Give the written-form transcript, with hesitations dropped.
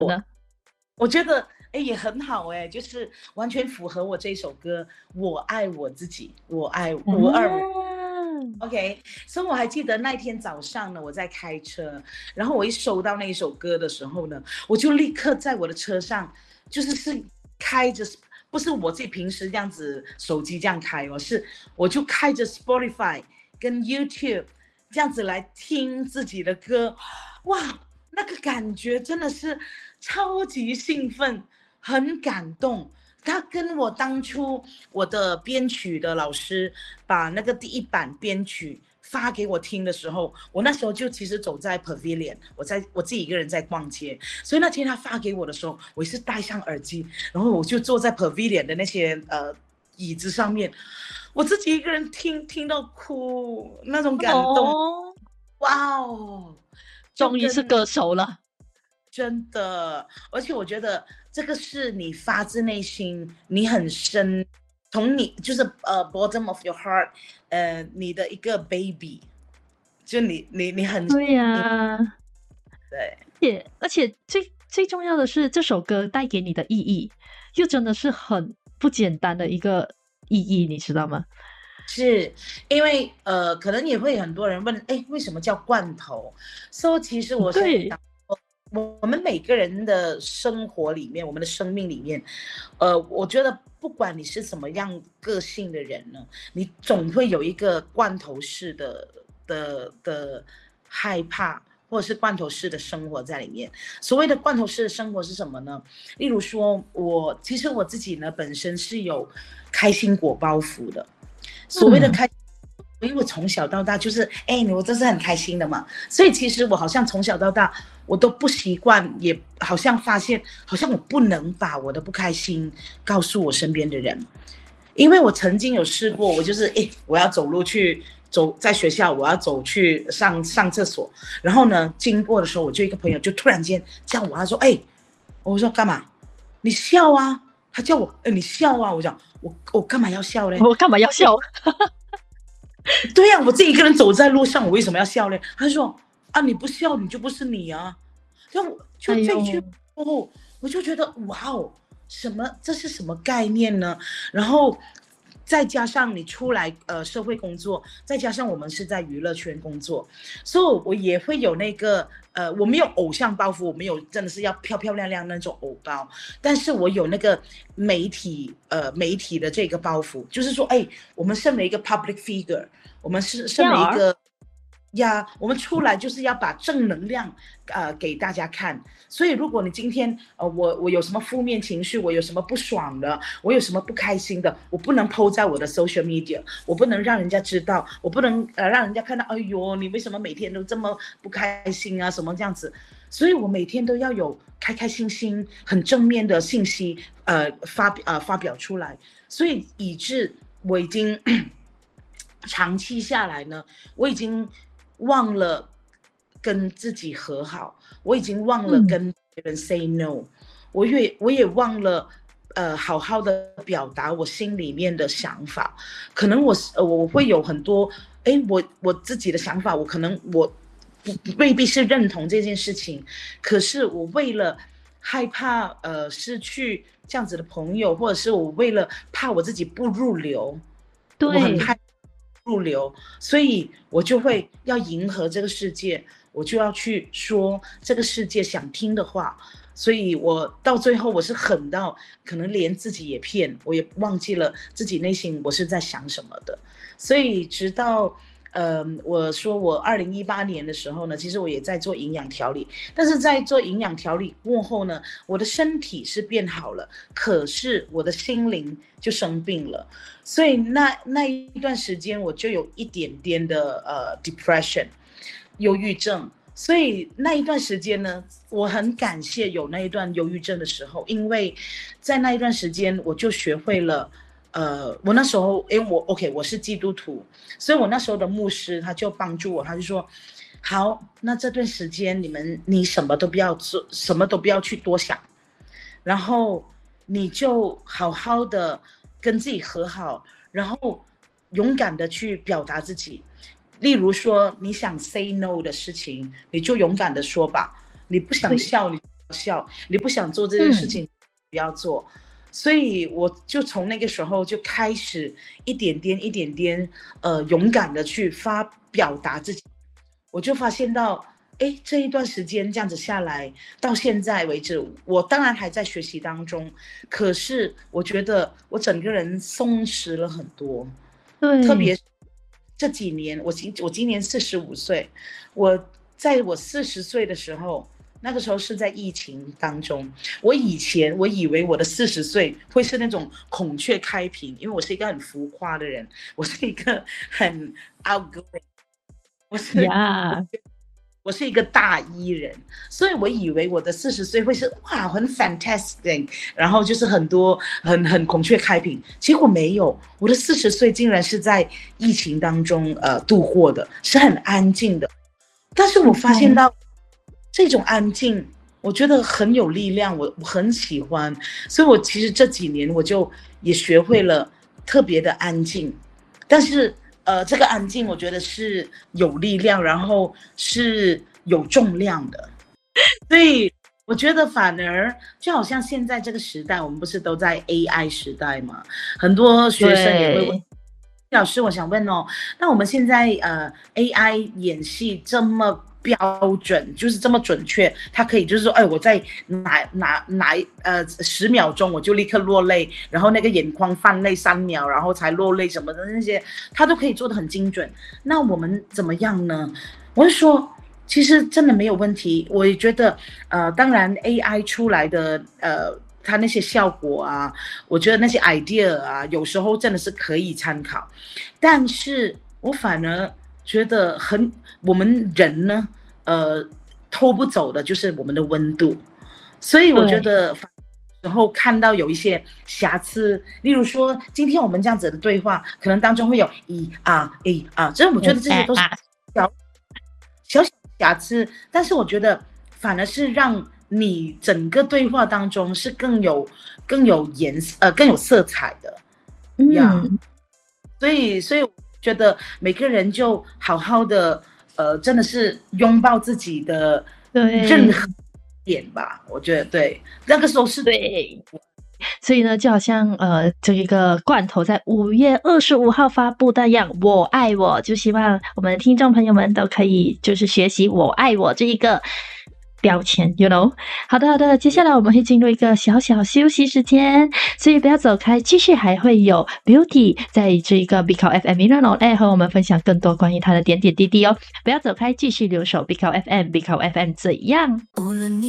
我觉得也很好就是完全符合我这首歌《我爱我自己》，我爱525。 啊， OK，所以我还记得那天早上呢，我在开车，然后我一收到那一首歌的时候呢，我就立刻在我的车上，是开着，不是我自己平时这样子手机这样开哦，是我就开着 Spotify 跟 YouTube 这样子来听自己的歌，哇，那个感觉真的是超级兴奋，很感动。他跟我当初我的编曲的老师把那个第一版编曲发给我听的时候，我那时候就其实走在 Pavilion，我自己一个人在逛街，所以那天他发给我的时候，我也是戴上耳机，然后我就坐在 Pavilion 的那些椅子上面，我自己一个人听到哭，那种感动， 哦， 哇哦，就跟终于是歌手了。 真的，而且我觉得这个是你发自内心，你很深，从你就是bottom of your heart，你的一个 baby，就你很对你呀， 对而且最重要的是，这首歌带给你的意义，又真的是很不简单的一个意义，你知道吗？ 是因为可能也会很多人问，哎，为什么叫罐头？So 其实我是对， 想说，我们每个人的生活里面，我们的生命里面，我觉得不管你是什么样个性的人呢，你总会有一个罐头式的害怕。或者是罐头式的生活在里面。所谓的罐头式的生活是什么呢？例如说，其实我自己呢本身是有开心果包袱的。所谓的嗯， 开，因为我从小到大就是，我这是很开心的嘛，所以其实我好像从小到大，我都不习惯，也好像发现，好像我不能把我的不开心告诉我身边的人，因为我曾经有试过，我就是，我要走路去走在学校，我要走去上厕所，然后呢，经过的时候，我就一个朋友就突然间叫我，他说，我说干嘛？你笑啊？他叫我，你笑啊？我讲，我干嘛要笑嘞？ 我干嘛要笑？ 对呀、我自己一个人走在路上，我为什么要笑呢？他说啊，你不笑你就不是你啊。就哎这一句呦， 哦，我就觉得哇哦，这是什么概念呢？然后再加上你出来社会工作，再加上我们是在娱乐圈工作，所以我也会有那个我没有偶像包袱，我没有真的是要漂漂亮亮那种偶包，但是我有那个媒体的这个包袱，就是说，我们身为一个 public figure，我们是身为一儿， 个呀，我们出来就是要把正能量给大家看。所以如果你今天我有什么负面情绪，我有什么不爽的，我有什么不开心的，我不能 po 在我的 social media，我不能让人家知道，我不能让人家看到，哎呦，你为什么每天都这么不开心啊，什么这样子。所以我每天都要有开开心心、很正面的信息，发表出来，所以以致我已经长期下来呢，我已经忘了跟自己和好，我已经忘了嗯， 跟别人 say no，我也忘了。好好的表达我心里面的想法，可能我会有很多，我自己的想法，我可能不未必是认同这件事情，可是我为了害怕失去这样子的朋友，或者是我为了怕我自己不入流，我很对， 害入流，所以我就会要迎合这个世界，我就要去说这个世界想听的话。所以我到最后我是狠到可能连自己也骗，我也忘记了自己内心我是在想什么的。所以直到我说我2018年的时候呢，其实我也在做营养调理，但是在做营养调理过后呢，我的身体是变好了，可是我的心灵就生病了，所以那一段时间我就有一点点的depression，忧郁症。所以那一段时间呢，我很感谢有那一段忧郁症的时候，因为在那一段时间我就学会了，我那时候因为我是基督徒，所以我那时候的牧师他就帮助我，他就说，好，那这段时间你什么都不要做，什么都不要去多想，然后你就好好的跟自己和好，然后勇敢的去表达自己。例如说，你想 say no 的事情，你就勇敢的说吧。你不想对， 笑，你笑，你不想做这件事情，不要做。所以我就从那个时候就开始一点点勇敢的去表达自己。我就发现到，这一段时间这样子下来，到现在为止，我当然还在学习当中，可是我觉得我整个人松弛了很多。 对， 特别这几年，我今年45岁，在我40岁的时候，那个时候是在疫情当中。我以为我的40岁会是那种孔雀开屏，因为我是一个很浮夸的人，我是一个很 outgoing， 我是一个大 E 人，所以我以为我的40岁会是很 fantastic， 然后就是很多很孔雀开屏，结果没有，我的40岁竟然是在疫情当中度过的，是很安静的。但是我发现到这种安静，我觉得很有力量，我很喜欢，所以我其实这几年我就也学会了特别的安静，但是这个安静我觉得是有力量，然后是有重量的，所以我觉得反而就好像现在这个时代，我们不是都在 AI 时代吗？很多学生也会问老师，我想问哦，那我们现在AI 演戏这么标准，就是这么准确，它可以就是说，我在10秒钟我就立刻落泪，然后那个眼眶泛泪3秒，然后才落泪什么的那些，它都可以做得很精准。那我们怎么样呢？我是说，其实真的没有问题。我也觉得，当然 AI 出来的它那些效果啊，我觉得那些 idea 啊，有时候真的是可以参考，但是我反而觉得我们人呢，偷不走的就是我们的温度，所以我觉得然后看到有一些瑕疵，例如说今天我们这样子的对话，可能当中会有这我觉得这些都是小瑕疵，但是我觉得反而是让你整个对话当中是更有颜色更有色彩的所以我觉得每个人就好好的真的是拥抱自己的任何点吧，我觉得对，那个时候是对。所以呢，就好像这一个罐头在5月25号发布的样，我爱我，就希望我们的听众朋友们都可以就是学习我爱我这一个标签 you know。 好的，接下来我们会进入一个小小休息时间，所以不要走开，继续还会有 Beauty 在这个 Bicao FM Milano Air 和我们分享更多关于他的点点滴滴哦，不要走开，继续留守 Bicao FM 怎样。无论你